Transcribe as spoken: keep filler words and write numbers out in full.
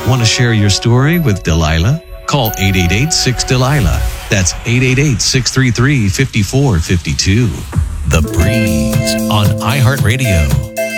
Want to share your story with Delilah? Call eight eight eight, six, Delilah. That's eight eight eight, six three three, five four five two. The Breeze on iHeartRadio.